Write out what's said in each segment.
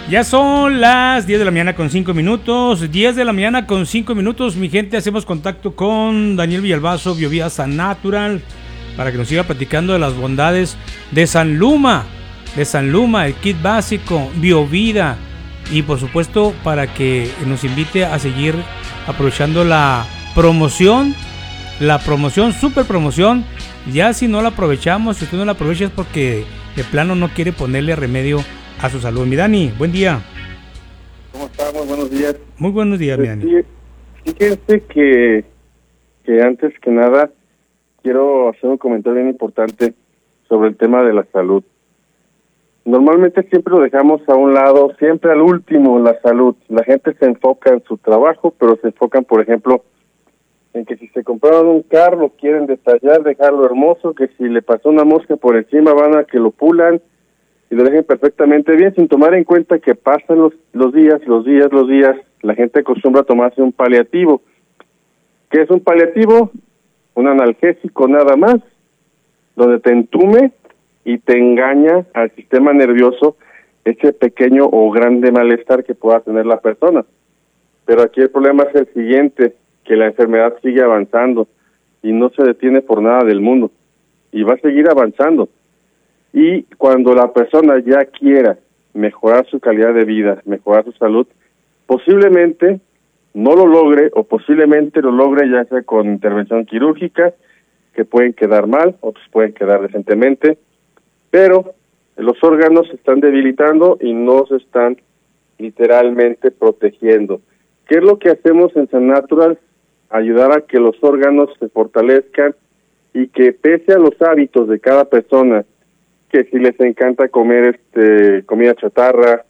Ya son las 10 de la mañana con 5 minutos. 10 de la mañana con 5 minutos, mi gente. Hacemos contacto con Daniel Villalbazo, Biovida San Natural, para que nos siga platicando de las bondades de San Luma, el kit básico, Biovida, y por supuesto para que nos invite a seguir aprovechando la promoción, super promoción. Ya si no la aprovechamos, si usted no la aprovecha es porque de plano no quiere ponerle remedio a su salud. Mi Dani, buen día. ¿Cómo estamos? Buenos días. Muy buenos días, mi Dani. Fíjense que antes que nada quiero hacer un comentario bien importante sobre el tema de la salud. Normalmente siempre lo dejamos a un lado, siempre al último, la salud. La gente se enfoca en su trabajo, pero se enfocan, por ejemplo, en que si se compraron un carro, quieren detallar, dejarlo hermoso, que si le pasó una mosca por encima van a que lo pulan y lo dejen perfectamente bien, sin tomar en cuenta que pasan los días, la gente acostumbra a tomarse un paliativo. ¿Qué es un paliativo? Un analgésico nada más, donde te entume y te engaña al sistema nervioso ese pequeño o grande malestar que pueda tener la persona. Pero aquí el problema es el siguiente, que la enfermedad sigue avanzando y no se detiene por nada del mundo, y va a seguir avanzando. Y cuando la persona ya quiera mejorar su calidad de vida, mejorar su salud, posiblemente no lo logre, o posiblemente lo logre ya sea con intervención quirúrgica, que pueden quedar mal, otros pueden quedar decentemente, pero los órganos se están debilitando y no se están literalmente protegiendo. ¿Qué es lo que hacemos en San Natural? Ayudar a que los órganos se fortalezcan y que, pese a los hábitos de cada persona, que si les encanta comer comida chatarra,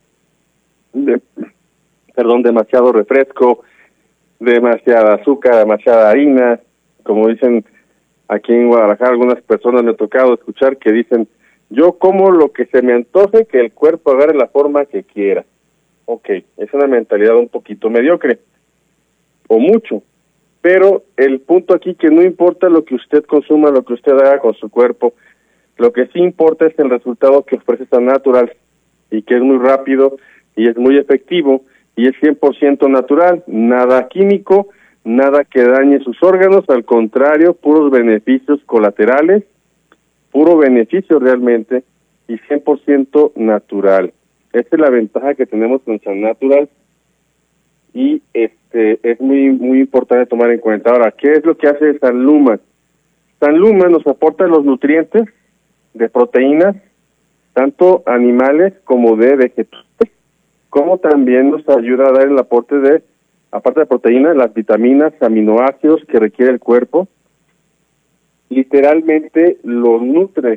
demasiado refresco, demasiada azúcar, demasiada harina, como dicen aquí en Guadalajara, algunas personas me ha tocado escuchar que dicen: yo como lo que se me antoje, que el cuerpo agarre la forma que quiera. Ok, es una mentalidad un poquito mediocre, o mucho, pero el punto aquí que no importa lo que usted consuma, lo que usted haga con su cuerpo, lo que sí importa es el resultado que ofrece San Natural, y que es muy rápido, y es muy efectivo, y es 100% natural, nada químico, nada que dañe sus órganos, al contrario, puros beneficios colaterales, puro beneficio realmente, y 100% natural. Esta es la ventaja que tenemos con San Natural, y es muy muy importante tomar en cuenta. Ahora, ¿qué es lo que hace San Luma? San Luma nos aporta los nutrientes de proteínas, tanto animales como de vegetales, como también nos ayuda a dar el aporte de, aparte de proteínas, las vitaminas, aminoácidos que requiere el cuerpo. Literalmente lo nutre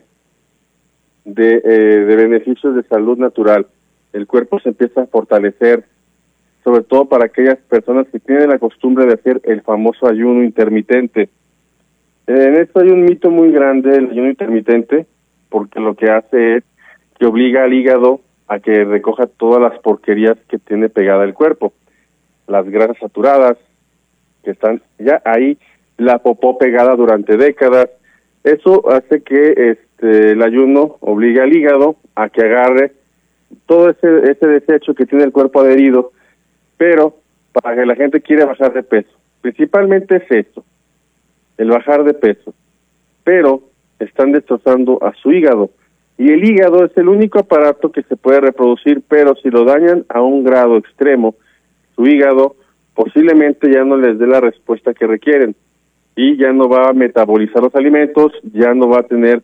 de beneficios de salud natural. El cuerpo se empieza a fortalecer, sobre todo para aquellas personas que tienen la costumbre de hacer el famoso ayuno intermitente. En esto hay un mito muy grande del ayuno intermitente, porque lo que hace es que obliga al hígado a que recoja todas las porquerías que tiene pegada el cuerpo, las grasas saturadas que están ya ahí, la popó pegada durante décadas. Eso hace que el ayuno obligue al hígado a que agarre todo ese desecho que tiene el cuerpo adherido, pero para que la gente quiere bajar de peso, principalmente es esto, el bajar de peso, pero están destrozando a su hígado, y el hígado es el único aparato que se puede reproducir, pero si lo dañan a un grado extremo, su hígado posiblemente ya no les dé la respuesta que requieren, y ya no va a metabolizar los alimentos, ya no va a tener